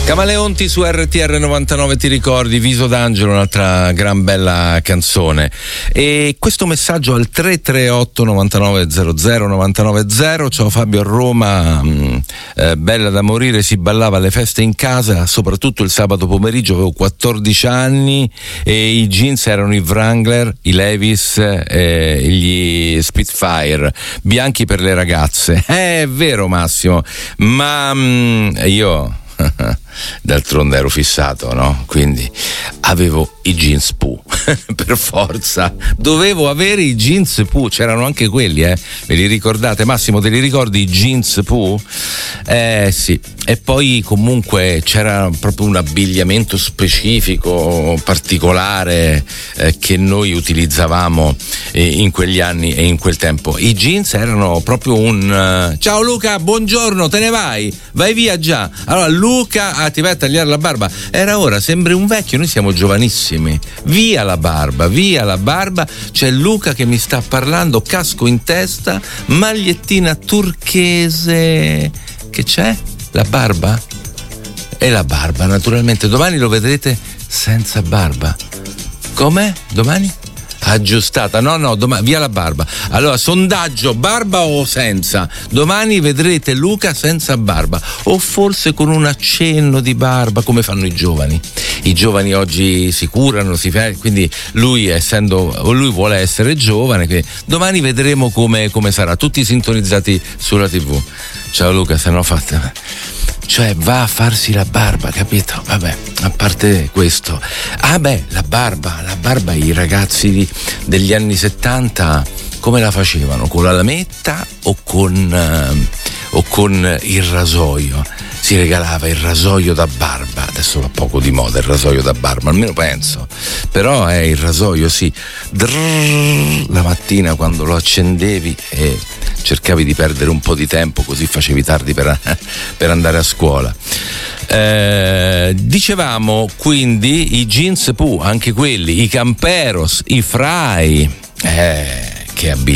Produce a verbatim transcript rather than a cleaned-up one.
Camaleonti su R T R novantanove, ti ricordi? Viso d'Angelo, un'altra gran bella canzone. E questo messaggio al tre tre otto novantanove zero zero novantanove zero. Ciao Fabio, a Roma mh, eh, bella da morire, si ballava alle feste in casa, soprattutto il sabato pomeriggio, avevo quattordici anni e i jeans erano i Wrangler, i Levi's, eh, gli Spitfire, bianchi per le ragazze. Eh, è vero Massimo, ma mh, io d'altronde ero fissato, no? Quindi avevo i jeans Pooh per forza, dovevo avere i jeans Pooh, c'erano anche quelli, eh? Ve li ricordate? Massimo, te li ricordi i jeans Pooh? Eh sì, e poi comunque c'era proprio un abbigliamento specifico, particolare, eh, che noi utilizzavamo eh, in quegli anni e in quel tempo. I jeans erano proprio un uh, ciao Luca, buongiorno, te ne vai? Vai via già. Allora Luca, ah, ti vai a tagliare la barba? Era ora, sembri un vecchio, noi siamo giovanissimi. Via la barba, via la barba. C'è Luca che mi sta parlando, casco in testa, magliettina turchese. Che c'è? La barba? E la barba, naturalmente. Domani lo vedrete senza barba. Com'è? Domani? Aggiustata, no no, domani, via la barba. Allora, sondaggio, barba o senza? Domani vedrete Luca senza barba, o forse con un accenno di barba, come fanno i giovani. I giovani oggi si curano, si fa, quindi lui, essendo, lui vuole essere giovane, quindi domani vedremo come, come sarà. Tutti sintonizzati sulla tivù. Ciao Luca, se no fatta. Cioè va a farsi la barba, capito? Vabbè, a parte questo. Ah beh, la barba, la barba i ragazzi di, degli anni settanta come la facevano? Con la lametta o con, uh, o con il rasoio? Si regalava il rasoio da barba, adesso va poco di moda il rasoio da barba, almeno penso, però è il rasoio, sì. Drrr, la mattina quando lo accendevi e cercavi di perdere un po' di tempo, così facevi tardi per, per andare a scuola. Eh, dicevamo quindi i jeans Pooh, anche quelli, i Camperos, i Frai, eh, che abbigliamento.